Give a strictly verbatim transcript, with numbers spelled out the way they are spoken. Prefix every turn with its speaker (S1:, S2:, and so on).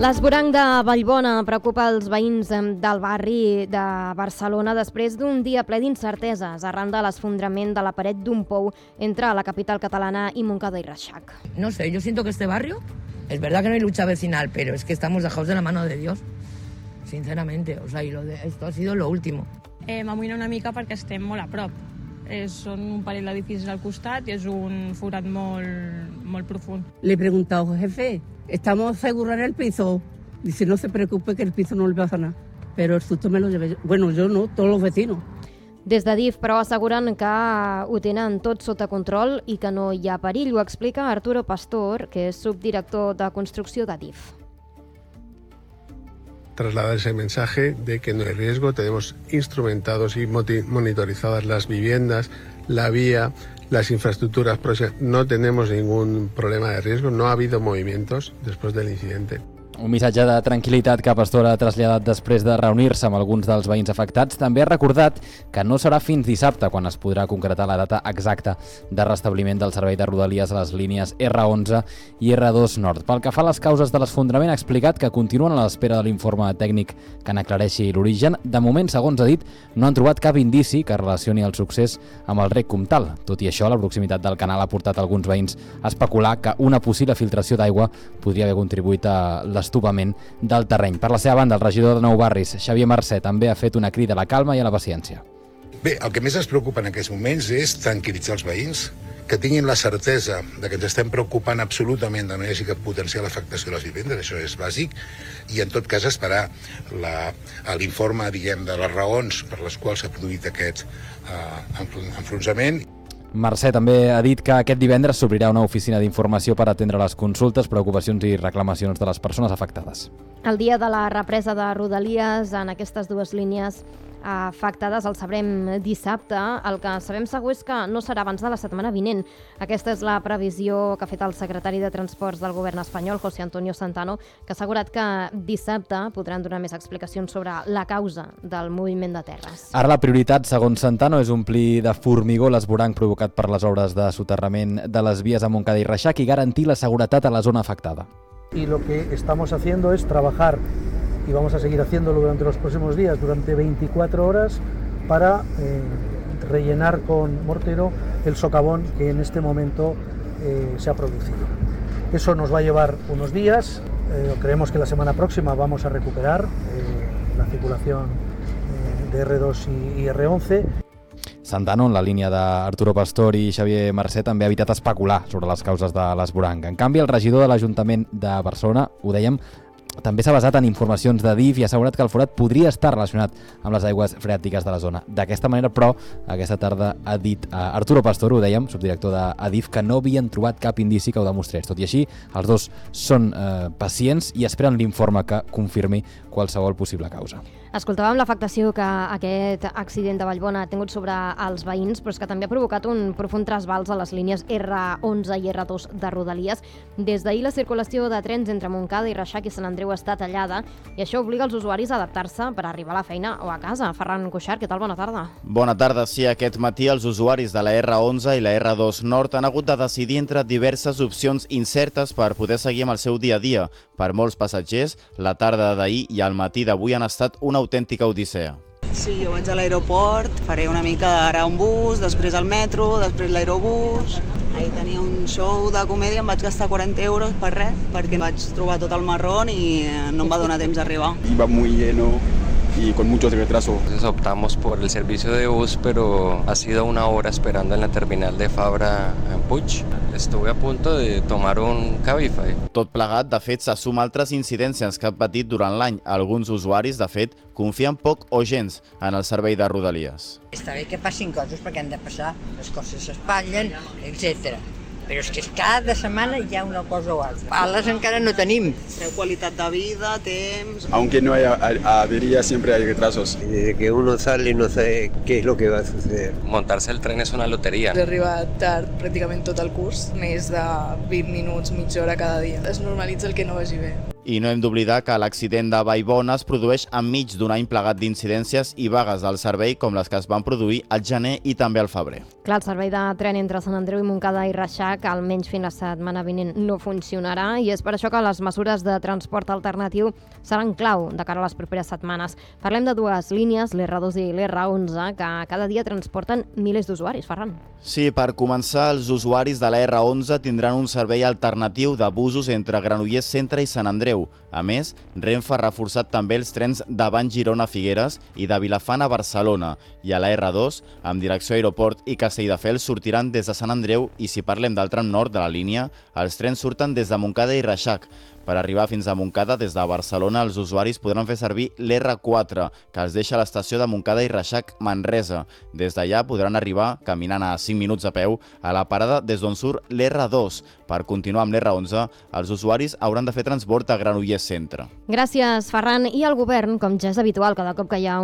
S1: L'esvoranc de Vallbona preocupa els veïns del barri de Barcelona després d'un dia ple d'incerteses arran de l'esfondrament de la paret d'un pou entre la capital catalana y Montcada y Reixac.
S2: No sé, yo siento que este barrio, es verdad que no hay lucha vecinal, pero es que estamos dejados de la mano de Dios, sinceramente. O sea, y lo de, esto ha sido lo último.
S3: Eh, M'amoïna una mica perquè estem molt a prop. Eh, són un parell d'edificis al costat i és un forat molt, molt profund.
S4: Le he preguntado, jefe, ¿estamos seguros en el piso? Dice, no se preocupe que el piso no le pasa nada. Pero el susto me lo llevé yo. Bueno, yo no, todos los vecinos.
S1: Des de D I F, però, asseguren que ho tenen tot sota control i que no hi ha perill. Ho explica Arturo Pastor, que és subdirector de construcció de D I F.
S5: Trasladar ese mensaje de que no hay riesgo, tenemos instrumentados y monitorizadas las viviendas, la vía, las infraestructuras próximas, no tenemos ningún problema de riesgo, no ha habido movimientos después del incidente.
S6: Un missatge de tranquil·litat que Pastor ha traslladat després de reunir-se amb alguns dels veïns afectats. També ha recordat que no serà fins dissabte quan es podrà concretar la data exacta de restabliment del servei de Rodalies a les línies erre onze i erre dos Nord. Pel que fa a les causes de l'esfondrament, ha explicat que continuen a l'espera de l'informe tècnic que n'aclareixi l'origen. De moment, segons ha dit, no han trobat cap indici que relacioni el succés amb el rec Comtal. Tot i això, la proximitat del canal ha portat alguns veïns a especular que una possible filtració d'aigua podria haver contribuït a l'estopament del terreny. Per la seva banda, el regidor de Nou Barris, Xavier Mercè, també ha fet una crida a la calma i a la paciència.
S7: Bé, el que més ens preocupa en aquests moments és tranquil·litzar els veïns, que tinguin la certesa de que ens estem preocupant absolutament de no hi hagi cap potencial afectació a les vivendes, això és bàsic, i en tot cas esperar l'informe, diguem, de les raons per les quals s'ha produït aquest eh, enfronsament.
S6: Mercè també ha dit que aquest divendres s'obrirà una oficina d'informació per atendre les consultes, preocupacions i reclamacions de les persones afectades.
S1: El dia de la represa de Rodalies en aquestes dues línies afectades el sabrem dissabte. El que sabem segur és que no serà abans de la setmana vinent. Aquesta és la previsió que ha fet el secretari de Transports del govern espanyol, José Antonio Santano, que ha assegurat que dissabte podran donar més explicacions sobre la causa del moviment de terres.
S6: Ara la prioritat, segons Santano, és omplir de formigó l'esvoranc provocat per les obres de soterrament de les vies a Montcada i Reixac i garantir la seguretat a la zona afectada.
S8: Y lo que estamos haciendo es trabajar, y vamos a seguir haciéndolo durante los próximos días, durante veinticuatro horas, para eh, rellenar con mortero el socavón que en este momento eh, se ha producido. Eso nos va a llevar unos días, eh, creemos que la semana próxima vamos a recuperar eh, la circulación eh, de erre dos y, y erre once.
S6: Santano, en la línia d'Arturo Pastor i Xavier Mercè, també ha evitat especular sobre les causes de l'esvoranc. En canvi, el regidor de l'Ajuntament de Barcelona, ho dèiem, també s'ha basat en informacions de D I F i ha assegurat que el forat podria estar relacionat amb les aigües freàtiques de la zona. D'aquesta manera, però, aquesta tarda ha dit a Arturo Pastor, ho dèiem, subdirector de A D I F, que no havien trobat cap indici que ho demostrés. Tot i així, els dos són eh, pacients i esperen l'informe que confirmi qualsevol possible causa.
S1: Escoltàvem l'afectació que aquest accident de Vallbona ha tingut sobre els veïns, però és que també ha provocat un profund trasbals a les línies erre onze i erre dos de Rodalies. Des d'ahir la circulació de trens entre Montcada i Reixac i Sant Andreu està tallada i això obliga els usuaris a adaptar-se per arribar a la feina o a casa. Ferran Cuixart, què tal? Bona tarda.
S9: Bona tarda. Sí, aquest matí els usuaris de la erre onze i la erre dos Nord han hagut de decidir entre diverses opcions incertes per poder seguir amb el seu dia a dia. Per molts passatgers, la tarda d'ahir i el matí d'avui han estat una autèntica odissea.
S10: Sí, jo vaig a l'aeroport, faré una mica ara un bus, després el metro, després l'aerobús. Ahir tenia un show de comèdia, em vaig gastar quaranta euros per res, perquè vaig trobar tot el marrón i no em va donar temps d'arribar.
S11: Iba muy lleno y con muchos retrasos.
S12: Entonces optamos por el servicio de bus, pero ha sido una hora esperando en la terminal de Fabra en Puig. Estuve a punto de tomar un Cabify.
S9: Tot plegat, de fet, se suma altres incidències que han patit durant l'any. Alguns usuaris, de fet, confien poc o gens en el servei de Rodalies.
S13: Està bé que passin coses perquè han de passar, les coses s'espatllen, etcètera. Però és que cada setmana hi ha una cosa o altra. Pales encara no tenim.
S10: Qualitat de vida, temps...
S11: Aunque no haya avería, siempre hay retrasos.
S14: Desde que uno sale no sabe qué es lo que va a suceder.
S12: Montarse el tren és una loteria.
S15: He arribat tard pràcticament tot el curs, més de vint minuts, mitja hora cada dia. Es normalitza el que no vagi bé.
S9: I no hem d'oblidar que l'accident de Vallbona es produeix enmig d'un any plegat d'incidències i vagues del servei com les que es van produir al gener i també al febrer.
S1: Clar, el servei de tren entre Sant Andreu i Montcada i Reixac almenys fins la setmana vinent no funcionarà i és per això que les mesures de transport alternatiu seran clau de cara a les properes setmanes. Parlem de dues línies, l'R dos i l'R onze, que cada dia transporten milers d'usuaris, Ferran.
S9: Sí, per començar, els usuaris de la R onze tindran un servei alternatiu de busos entre Granollers Centre i Sant Andreu. A més, Renfe ha reforçat també els trens de Van Girona a Figueres i de Vilafant a Barcelona. I a la R dos, amb direcció a Aeroport i Castelldefels, sortiran des de Sant Andreu i si parlem del tram nord de la línia, els trens surten des de Montcada i Reixac. Per arribar fins a Montcada, des de Barcelona, els usuaris podran fer servir l'R quatre, que els deixa a l'estació de Montcada i Reixac, Manresa. Des d'allà podran arribar, caminant a cinc minuts a peu, a la parada des d'on surt l'R dos. Per continuar amb l'R onze, els usuaris hauran de fer transport a Granollers Centre.
S1: Gràcies, Ferran. I el govern, com ja és habitual cada cop que hi ha